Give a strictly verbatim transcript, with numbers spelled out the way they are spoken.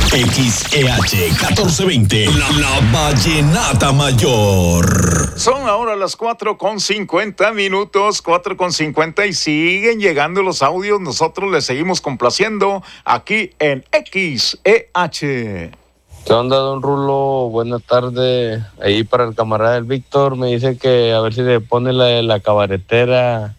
X E H catorce veinte, la, la Vallenata Mayor. Son ahora las cuatro con cincuenta minutos, cuatro con cincuenta y siguen llegando los audios. Nosotros les seguimos complaciendo aquí en X E H. ¿Qué onda, don Rulo? Buenas tardes. Ahí para el camarada del Víctor, me dice que a ver si le pone la de la cabaretera